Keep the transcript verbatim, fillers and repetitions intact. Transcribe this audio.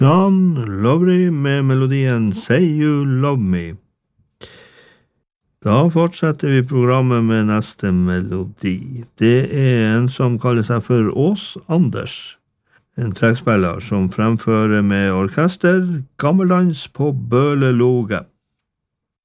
Don Lowry med melodien Say You Love Me. Da fortsetter vi programmet med neste melodi. Det er en som kaller seg for Ås Anders, en trekkspiller som fremfører med orkester gammeldans på Bøle Loge.